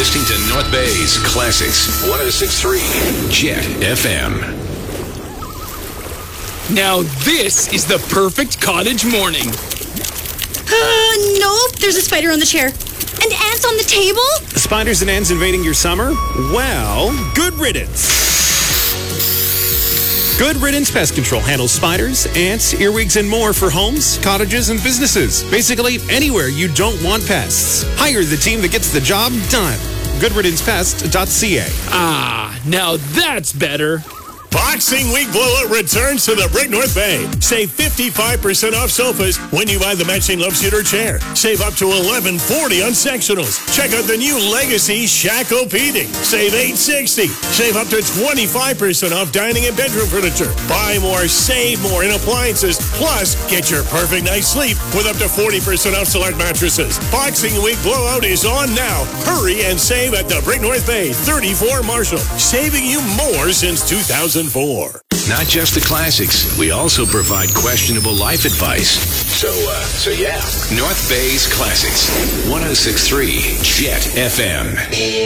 listening to North Bay's Classics 106.3 Jet FM. Now this is the perfect cottage morning. Nope, there's a spider on the chair. And ants on the table? Spiders and ants invading your summer? Well, good riddance. Good Riddance Pest Control handles spiders, ants, earwigs, and more for homes, cottages, and businesses. Basically, anywhere you don't want pests. Hire the team that gets the job done. GoodRiddancePest.ca. Ah, now that's better. Boxing Week Blowout returns to the Brick North Bay. Save 55% off sofas when you buy the matching love seat or chair. Save up to $11.40 on sectionals. Check out the new Legacy Shacopeding. Save $8.60. Save up to 25% off dining and bedroom furniture. Buy more, save more in appliances. Plus, get your perfect night's sleep with up to 40% off select mattresses. Boxing Week Blowout is on now. Hurry and save at the Brick North Bay, 34 Marshall. Saving you more since 2004. Not just the classics, we also provide questionable life advice. So yeah, North Bay's Classics 106.3 Jet FM.